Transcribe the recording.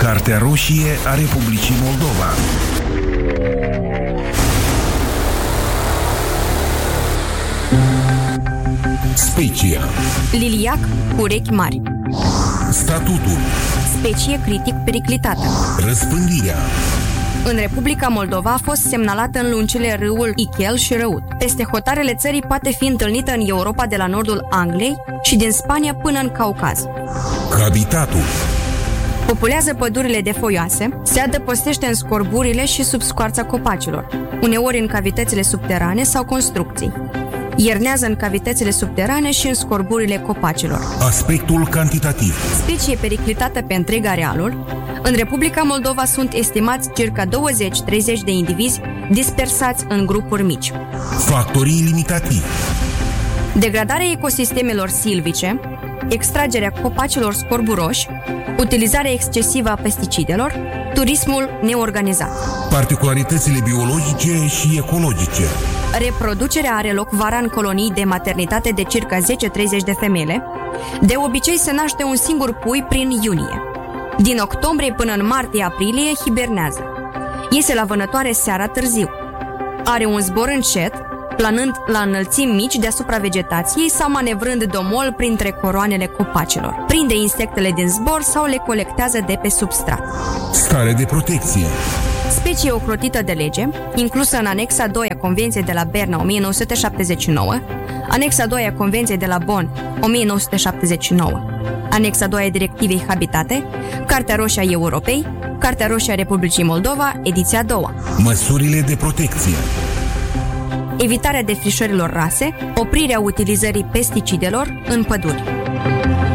Cartea roșie a Republicii Moldova. Specia. Liliac cu urechi mari. Statutul. Specie critic periclitată. Răspândirea. În Republica Moldova a fost semnalată în lungile râul Ichel și Răut. Peste hotarele țării poate fi întâlnită în Europa de la nordul Angliei și din Spania până în Caucaz. Habitatul. Populează pădurile de foioase, se adăpostește în scorburile și sub scoarța copacilor, uneori în cavitățile subterane sau construcții. Iernează în cavitățile subterane și în scorburile copacilor. Aspectul cantitativ. Specie periclitată pe întreg arealul. În Republica Moldova sunt estimați circa 20-30 de indivizi dispersați în grupuri mici. Factorii limitativi. Degradarea ecosistemelor silvice, extragerea copacilor scorburoși, utilizarea excesivă a pesticidelor, turismul neorganizat. Particularitățile biologice și ecologice. Reproducerea are loc vara în colonii de maternitate de circa 10-30 de femele. De obicei se naște un singur pui prin iunie. Din octombrie până în martie-aprilie hibernează. Iese la vânătoare seara târziu. Are un zbor încet, planând la înălțimi mici deasupra vegetației sau manevrând domol printre coroanele copacilor. Prinde insectele din zbor sau le colectează de pe substrat. Stare de protecție. Specie ocrotită de lege, inclusă în anexa 2 a Convenției de la Berna 1979, anexa 2 a Convenției de la Bonn 1979, anexa 2 a Directivei Habitate, Cartea roșie a Europei, Cartea roșie a Republicii Moldova, ediția 2. Măsurile de protecție. Evitarea defrișărilor rase, oprirea utilizării pesticidelor în păduri.